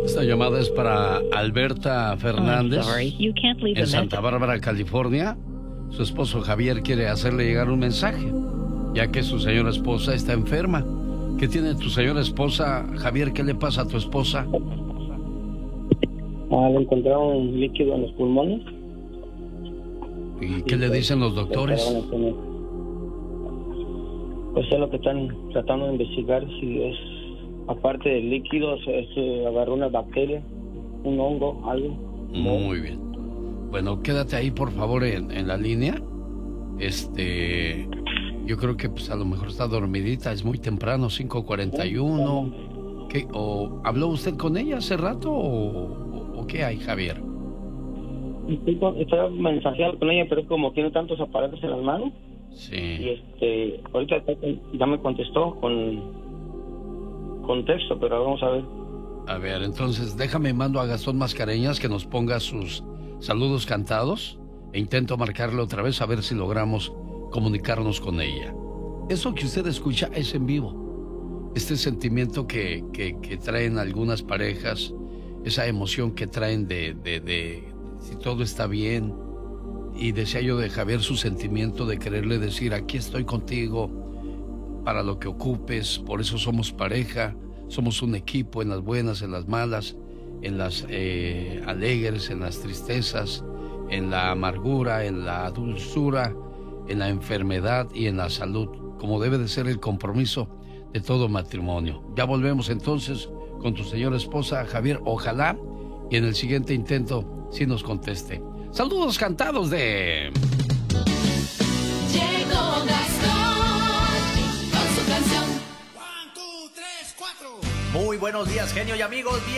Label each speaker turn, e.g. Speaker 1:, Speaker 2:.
Speaker 1: Esta llamada es para Alberta Fernández en Santa Bárbara, California. Su esposo Javier quiere hacerle llegar un mensaje, ya que su señora esposa está enferma. ¿Qué tiene tu señora esposa, Javier? ¿Qué le pasa a tu esposa?
Speaker 2: Le encontraron líquido en los pulmones.
Speaker 1: ¿Y qué le dicen los doctores?
Speaker 2: Pues es lo que están tratando de investigar, si es, aparte del líquido, se agarró una bacteria, un hongo, algo.
Speaker 1: Muy bien. Bueno, quédate ahí, por favor, en la línea. Yo creo que pues a lo mejor está dormidita, es muy temprano, 5:41. ¿Qué? ¿O habló usted con ella hace rato o qué hay, Javier?
Speaker 2: Estoy mensajeando con ella, pero como tiene tantos aparatos en las manos.
Speaker 1: Sí.
Speaker 2: Y ahorita ya me contestó con texto, pero vamos a ver.
Speaker 1: A ver, entonces déjame mando a Gastón Mascareñas que nos ponga sus saludos cantados e intento marcarle otra vez a ver si logramos comunicarnos con ella. Eso que usted escucha es en vivo. Este sentimiento que traen algunas parejas, esa emoción que traen de si todo está bien. Y decía yo de Javier su sentimiento de quererle decir, aquí estoy contigo para lo que ocupes, por eso somos pareja, somos un equipo en las buenas, en las malas, en las alegres, en las tristezas, en la amargura, en la dulzura, en la enfermedad y en la salud, como debe de ser el compromiso de todo matrimonio. Ya volvemos entonces con tu señora esposa, Javier, ojalá, y en el siguiente intento sí nos conteste. Saludos cantados de...
Speaker 3: Llegó Gastón con su canción.
Speaker 4: 1, 2, 3, 4. Muy buenos días, genio y amigos.